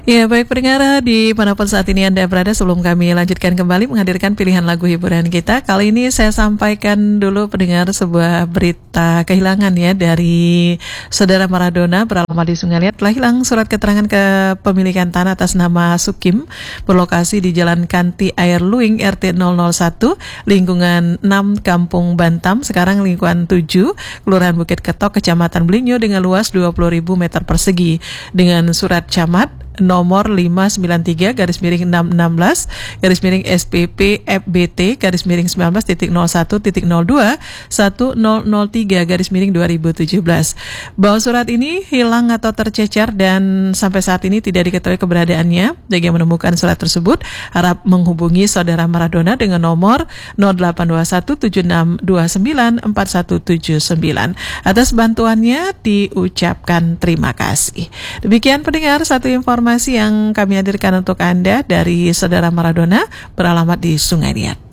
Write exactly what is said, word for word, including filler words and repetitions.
Ya, baik pendengar di manapun saat ini Anda berada, sebelum kami lanjutkan kembali menghadirkan pilihan lagu hiburan kita, kali ini saya sampaikan dulu pendengar sebuah berita kehilangan ya dari saudara Maradona beralamat di Sungai Liat. Telah hilang surat keterangan kepemilikan tanah atas nama Sukim berlokasi di Jalan Kanti Air Luing R T nol nol satu lingkungan enam Kampung Bantam, sekarang lingkungan tujuh Kelurahan Bukit Ketok Kecamatan Belinyo dengan luas dua puluh ribu meter persegi dengan surat camat nomor lima sembilan tiga garis miring enam enam belas garis miring S P P F B T garis miring sembilan belas titik nol satu titik nol dua satu nol nol tiga garis miring dua ribu tujuh belas. Bahwa surat ini hilang atau tercecer dan sampai saat ini tidak diketahui keberadaannya. Bagi yang menemukan surat tersebut harap menghubungi saudara Maradona dengan nomor nol delapan dua satu tujuh enam dua sembilan empat satu tujuh sembilan. Atas bantuannya diucapkan terima kasih. Demikian pendengar, satu informasi yang kami hadirkan untuk Anda dari saudara Maradona beralamat di Sungai Liat.